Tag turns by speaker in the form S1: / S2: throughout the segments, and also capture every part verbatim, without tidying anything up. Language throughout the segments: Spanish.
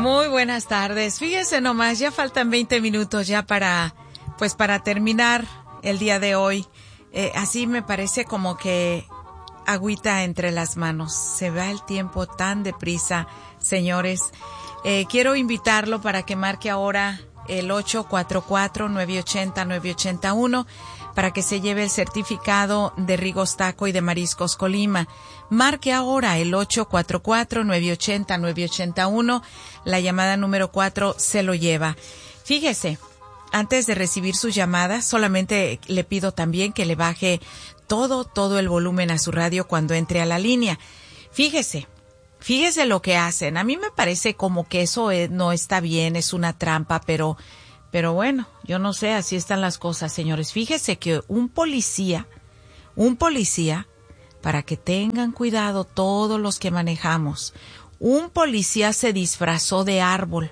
S1: Muy buenas tardes. Fíjese nomás, ya faltan veinte minutos ya para, pues para terminar el día de hoy. Eh, así me parece como que agüita entre las manos. Se va el tiempo tan deprisa, señores. Eh, quiero invitarlo para que marque ahora el ocho cuatro cuatro, nueve ocho cero, nueve ocho cero uno para que se lleve el certificado de Rigos Taco y de Mariscos Colima. Marque ahora el ocho cuatro cuatro, nueve ocho cero, nueve ocho cero uno. La llamada número cuatro se lo lleva. Fíjese, antes de recibir sus llamadas, solamente le pido también que le baje todo, todo el volumen a su radio cuando entre a la línea. Fíjese, fíjese lo que hacen. A mí me parece como que eso es, no está bien, es una trampa, pero, pero bueno, yo no sé, así están las cosas, señores. Fíjese que un policía, un policía, para que tengan cuidado todos los que manejamos, un policía se disfrazó de árbol,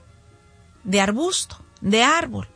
S1: de arbusto, de árbol.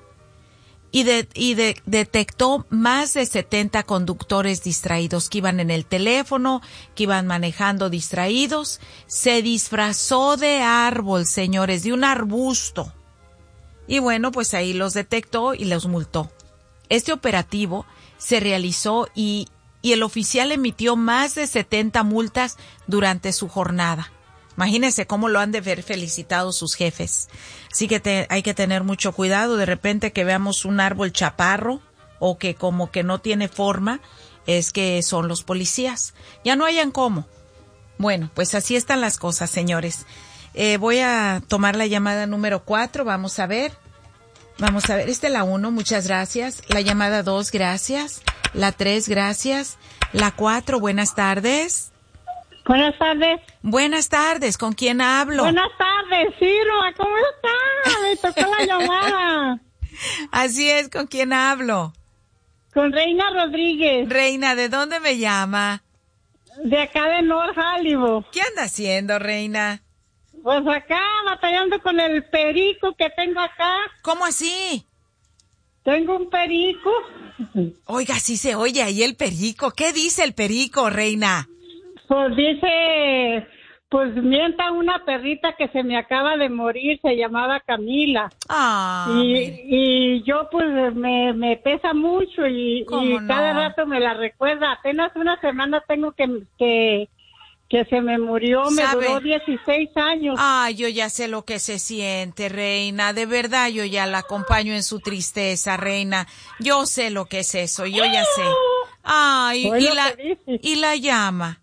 S1: Y, de, y de, detectó más de setenta conductores distraídos que iban en el teléfono, que iban manejando distraídos. Se disfrazó de árbol, señores, de un arbusto. Y bueno, pues ahí los detectó y los multó. Este operativo se realizó y, y el oficial emitió más de setenta multas durante su jornada. Imagínense cómo lo han de ver felicitado sus jefes. Así que te, hay que tener mucho cuidado. De repente que veamos un árbol chaparro o que como que no tiene forma, es que son los policías. Ya no hayan cómo. Bueno, pues así están las cosas, señores. Eh, voy a tomar la llamada número cuatro. Vamos a ver. Vamos a ver. Esta es la uno. Muchas gracias. La llamada dos. Gracias. La tres. Gracias. La cuatro. Buenas tardes.
S2: Buenas tardes.
S1: Buenas tardes, ¿con quién hablo?
S2: Buenas tardes, Silva, ¿cómo está? Me tocó la llamada.
S1: Así es, ¿con quién hablo?
S2: Con Reina Rodríguez.
S1: Reina, ¿de dónde me llama?
S2: De acá de North Hollywood.
S1: ¿Qué anda haciendo, Reina?
S2: Pues acá, batallando con el perico que tengo acá.
S1: ¿Cómo así?
S2: Tengo un perico.
S1: Oiga, sí se oye ahí el perico. ¿Qué dice el perico, Reina?
S2: Pues dice, pues mienta una perrita que se me acaba de morir, se llamaba Camila.
S1: Ah,
S2: y,
S1: mire.
S2: y yo pues me, me pesa mucho y, y
S1: no?
S2: cada rato me la recuerda. Apenas una semana tengo que, que, que se me murió, me
S1: ¿Sabe?
S2: duró dieciséis años.
S1: Ay, yo ya sé lo que se siente, Reina. De verdad, yo ya la acompaño en su tristeza, Reina. Yo sé lo que es eso, yo ya sé. Ay,
S2: Fue
S1: y
S2: lo
S1: la,
S2: que dice.
S1: y la llama.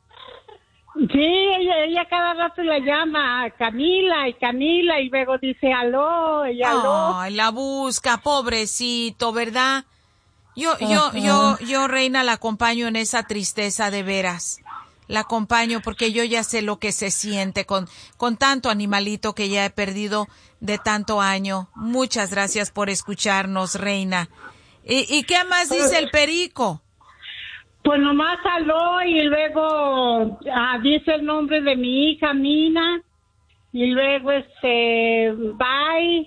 S2: Sí, ella, ella cada rato la llama Camila y Camila y luego dice aló y aló.
S1: Ay, la busca, pobrecito, ¿verdad? Yo, yo,
S2: Ajá.
S1: yo, yo, Reina, la acompaño en esa tristeza de veras. La acompaño porque yo ya sé lo que se siente con, con tanto animalito que ya he perdido de tanto año. Muchas gracias por escucharnos, Reina. ¿Y, y qué más dice el perico?
S2: Pues nomás habló y luego ah, dice el nombre de mi hija, Mina, y luego este, bye,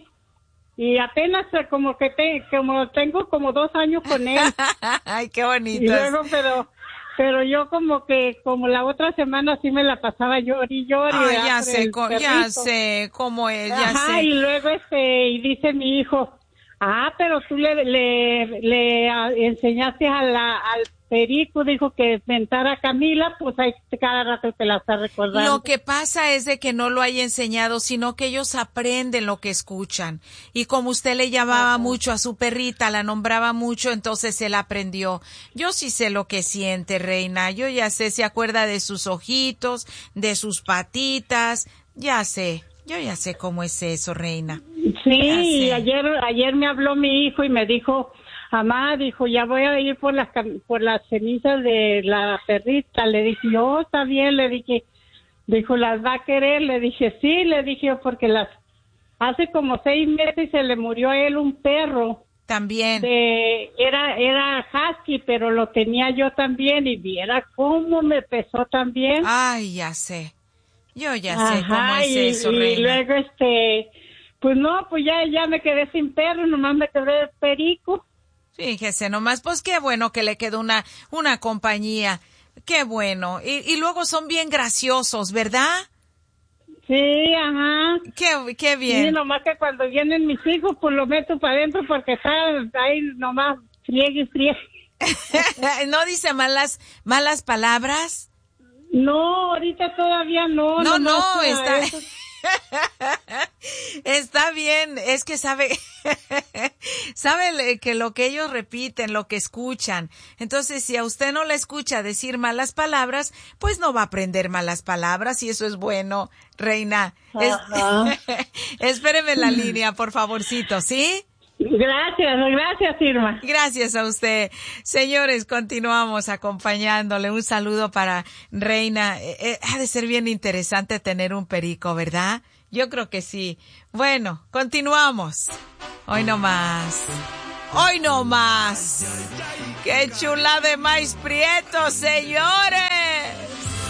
S2: y apenas eh, como que te, como tengo como dos años con él.
S1: Ay, qué bonito.
S2: Y luego, pero, pero yo como que, como la otra semana sí me la pasaba llor y llor.
S1: Ay,
S2: y
S1: ya sé, co- ya sé cómo es, ya
S2: Ajá,
S1: sé.
S2: y luego este, y dice mi hijo, ah, pero tú le, le, le ah, enseñaste a la, al perico, dijo que mentara a Camila, pues ahí cada rato te la está recordando.
S1: Lo que pasa es de que no lo haya enseñado, sino que ellos aprenden lo que escuchan. Y como usted le llamaba
S2: Ajá.
S1: mucho a su perrita, la nombraba mucho, entonces él aprendió. Yo sí sé lo que siente, Reina. Yo ya sé, se acuerda de sus ojitos, de sus patitas. Ya sé, yo ya sé cómo es eso, Reina.
S2: Sí,
S1: Ya
S2: y
S1: sé.
S2: ayer, ayer me habló mi hijo y me dijo, mamá, dijo, ya voy a ir por las cam- por las cenizas de la perrita. Le dije, oh, está bien, le dije, dijo, ¿las va a querer? Le dije, sí, le dije, porque las, hace como seis meses se le murió a él un perro.
S1: También.
S2: De, era, era husky, pero lo tenía yo también y viera cómo me pesó también.
S1: Ay, ya sé. Yo ya sé cómo
S2: Ajá,
S1: es
S2: y,
S1: eso,
S2: y
S1: Reina.
S2: luego este, pues no, pues ya, ya me quedé sin perro, nomás me quedé perico.
S1: Fíjese nomás, pues qué bueno que le quedó una, una compañía. Qué bueno. Y, y luego son bien graciosos, ¿verdad?
S2: Sí, ajá.
S1: Qué, qué bien.
S2: Sí, nomás que cuando vienen mis hijos, pues lo meto para adentro porque está ahí nomás friegue y friegue.
S1: ¿No dice malas, malas palabras?
S2: No, ahorita todavía no.
S1: No, no,
S2: está...
S1: está... Está bien, es que sabe, sabe que lo que ellos repiten, lo que escuchan. Entonces, si a usted no le escucha decir malas palabras, pues no va a aprender malas palabras y eso es bueno, reina. Es... Espéreme en la línea, por favorcito, ¿sí?
S2: Gracias, gracias, Irma.
S1: Gracias a usted. Señores, continuamos acompañándole. Un saludo para Reina. Eh, eh, ha de ser bien interesante tener un perico, ¿verdad? Yo creo que sí. Bueno, continuamos. Hoy no más. Hoy no más. ¡Qué chula de maíz prieto, señores!